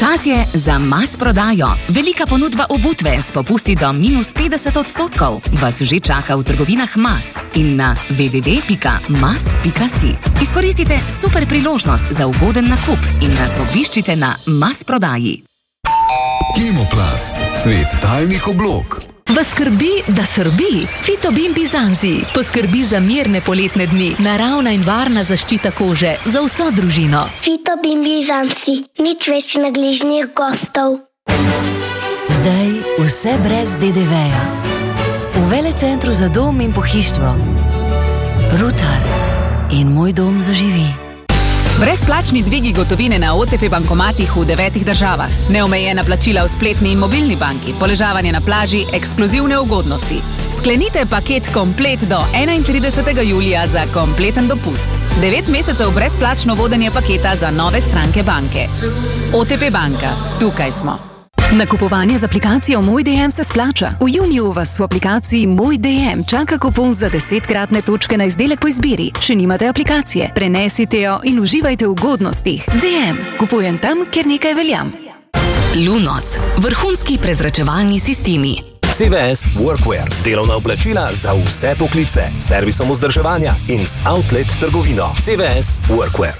Čas je za Mas prodajo. Velika ponudba obutve s popusti do -50% vas že čaka v trgovinah Mas in na www.mas.si. Izkoristite super priložnost za ugoden nakup in nas obiščite na Mas prodaji. Kemoplast, svet talnih oblog. Vas skrbi, da srbi? Fitobin Bizanzi poskrbi za mirne poletne dni, naravna in varna zaščita kože za vso družino. Fitobin Bizanzi, nič več nagližnih gostov. Zdaj vse brez DDV-ja. V velecentru za dom in pohištvo. Rutar in Moj dom zaživi. Brezplačni dvigi gotovine na OTP bankomatih v 9 državah, neomejena plačila v spletni in mobilni banki, poležavanje na plaži, ekskluzivne ugodnosti. Sklenite paket komplet do 31. julija za kompleten dopust. 9 mesecev brezplačno vodenje paketa za nove stranke banke. OTP banka, tukaj smo. Nakupovanje z aplikacijo Moj DM se splača. V juniju vas v aplikaciji Moj DM čaka kupon za 10-kratne točke na izdelek po izbiri. Če nimate aplikacije, prenesite jo in uživajte v ugodnostih. DM. Kupujem tam, kjer nekaj veljam. Lunos. Vrhunski prezračevalni sistemi. CVS Workwear. Delovna oblačila za vse poklice. Servisom vzdrževanja in z outlet trgovino. CVS Workwear.